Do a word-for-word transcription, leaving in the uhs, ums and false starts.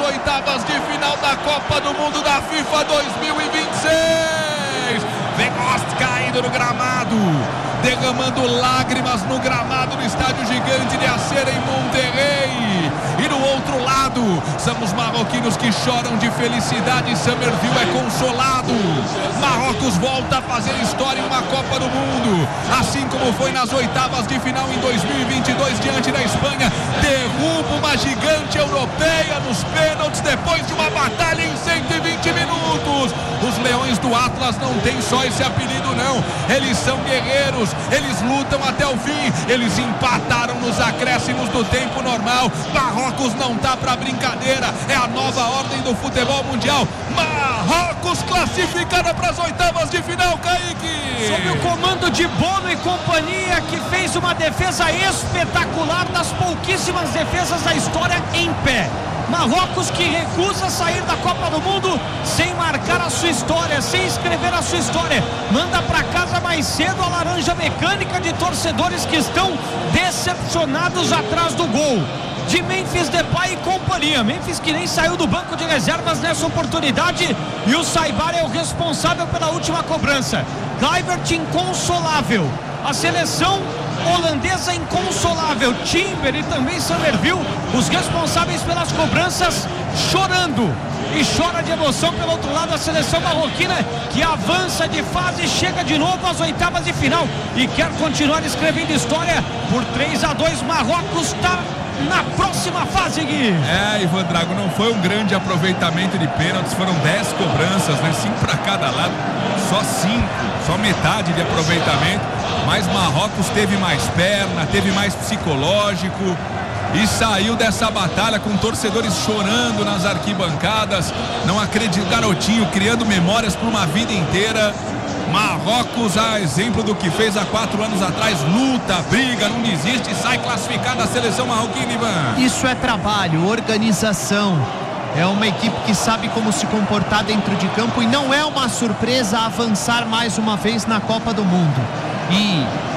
oitavas de final da Copa do Mundo da FIFA dois mil e vinte e seis. Weghorst caindo no gramado, derramando lágrimas no gramado do Estádio Gigante de Acera em Monterrey. E no outro lado, são os marroquinos que choram de felicidade. Summerville é consolado. Marrocos volta a fazer história em uma Copa do Mundo, assim como foi nas oitavas de final em dois mil e vinte e dois diante da Espanha. Derruba uma gigante europeia nos pênaltis depois de uma batalha em cento e vinte minutos. Os Leões do Atlas não têm só esse apelido não, eles são guerreiros, eles lutam até o fim. Eles empataram nos acréscimos do tempo normal. Marrocos não tá pra brincadeira, é a nova ordem do futebol mundial. Marrocos classificada para as oitavas de final, Kaique. Sob o comando de Bono e companhia, que fez uma defesa espetacular, das pouquíssimas defesas da história em pé. Marrocos que recusa sair da Copa do Mundo sem marcar a sua história, sem escrever a sua história. Manda para casa mais cedo a laranja mecânica de torcedores que estão decepcionados atrás do gol de Memphis Depay e companhia. Memphis que nem saiu do banco de reservas nessa oportunidade, e o Saibar é o responsável pela última cobrança. Kluivert inconsolável, a seleção holandesa inconsolável, Timber e também Summerville, os responsáveis pelas cobranças, chorando. E chora de emoção pelo outro lado a seleção marroquina, que avança de fase, chega de novo às oitavas de final e quer continuar escrevendo história. Por três a dois, Marrocos está na próxima fase, Gui. É, Ivan Drago, não foi um grande aproveitamento de pênaltis, foram dez cobranças, né? Cinco para cada lado, só cinco, só metade de aproveitamento. Mas Marrocos teve mais perna, teve mais psicológico e saiu dessa batalha com torcedores chorando nas arquibancadas. Não acredito, garotinho criando memórias por uma vida inteira. Marrocos, a exemplo do que fez há quatro anos atrás, luta, briga, não desiste e sai classificada a seleção marroquina, Ivan. Isso é trabalho, organização. É uma equipe que sabe como se comportar dentro de campo, e não é uma surpresa avançar mais uma vez na Copa do Mundo. E